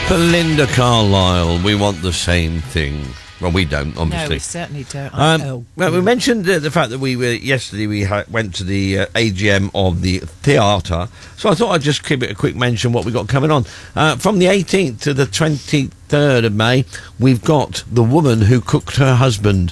Belinda Carlisle, we want the same thing. Well, we don't, obviously. No, we certainly don't. Well, we mentioned the fact that yesterday we went to the AGM of the theatre, so I thought I'd just give it a quick mention what we got coming on. From the 18th to the 23rd of May, we've got The Woman Who Cooked Her Husband.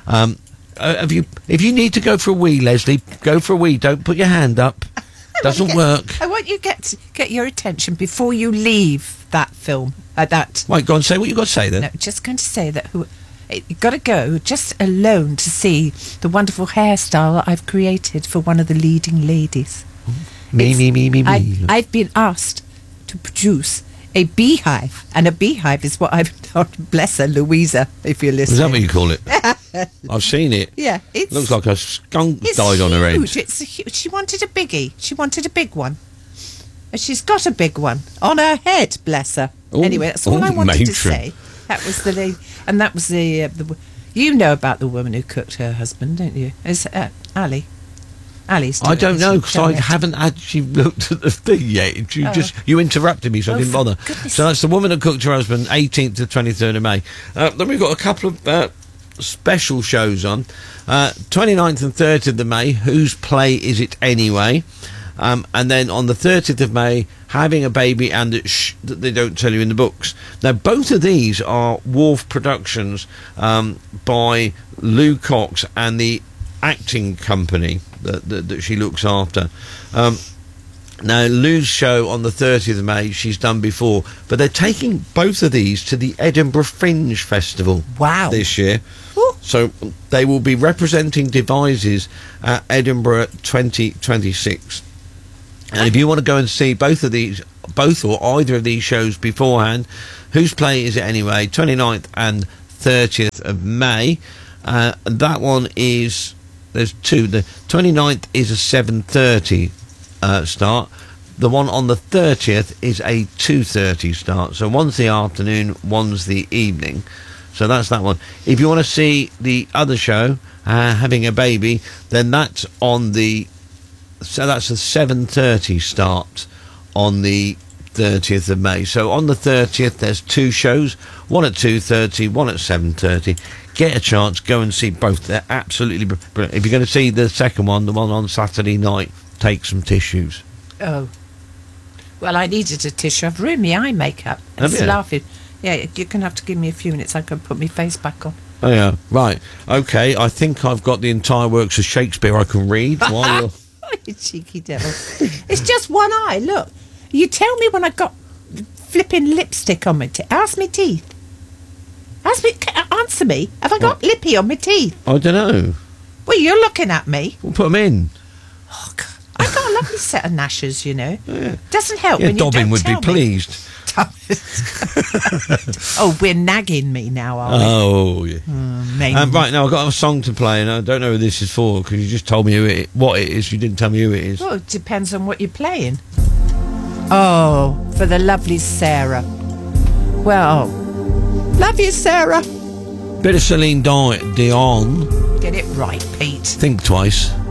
If you need to go for a wee, Leslie, go for a wee. Don't put your hand up. Doesn't work. I want you to get your attention before you leave that film. Right, go on, say what you got to say then. No, just going to say that you've got to go just alone to see the wonderful hairstyle that I've created for one of the leading ladies. Me. I've been asked to produce a beehive, and a beehive is what I've done. Bless her, Louisa, if you're listening. Is that what you call it? I've seen it. Yeah, it looks like a skunk died on her head. It's huge. She wanted a biggie. She wanted a big one. And she's got a big one on her head, bless her. Ooh, anyway, that's all I wanted matron. to say. That was the lady, and that was the you know about The Woman Who Cooked Her Husband, don't you? Is Ali? Ali's I don't know, because I haven't actually looked at the thing yet. You interrupted me, so I didn't bother. So that's The Woman Who Cooked Her Husband, 18th to 23rd of May. Then we've got a couple of special shows on. 29th and 30th of May, Whose Play Is It Anyway? And then on the 30th of May, Having a Baby and that They Don't Tell You in the Books. Now, both of these are Wharf productions by Lou Cox and the acting company that she looks after. Now, Lou's show on the 30th of May, she's done before, but they're taking both of these to the Edinburgh Fringe Festival this year. Ooh. So they will be representing Devices at Edinburgh 2026. And if you want to go and see both or either of these shows beforehand, Whose Play Is It Anyway? 29th and 30th of May. That one is... There's two. The 29th is a 7:30 start. The one on the 30th is a 2:30 start. So one's the afternoon, one's the evening. So that's that one. If you want to see the other show, Having a Baby, then that's on the... So that's a 7:30 start on the 30th of May. So on the 30th, there's two shows, one at 2:30, one at 7:30. Get a chance, go and see both. They're absolutely brilliant. If you're going to see the second one, the one on Saturday night, take some tissues. Oh. Well, I needed a tissue. I've ruined my eye makeup. It's laughing. Yeah, you're going to have to give me a few minutes. I can put my face back on. Oh, yeah. Right. Okay, I think I've got the entire works of Shakespeare I can read while you're... You cheeky devil. It's just one eye, look. You tell me when I got flipping lipstick on my teeth. Ask me teeth. Answer me. Have I got lippy on my teeth? I don't know. Well, you're looking at me. We'll put them in. Oh, God. I've got a lovely set of gnashers, you know. Yeah. Doesn't help Yeah, when you don't Dobbin would be tell me. pleased. Oh, we're nagging me now, are we? Oh, yeah. Maybe. Right, now I've got a song to play, and I don't know who this is for, because you just told me what it is. You didn't tell me who it is. Well, it depends on what you're playing. Oh, for the lovely Sarah. Well, love you, Sarah. Bit of Celine Dion. Get it right, Pete. Think twice.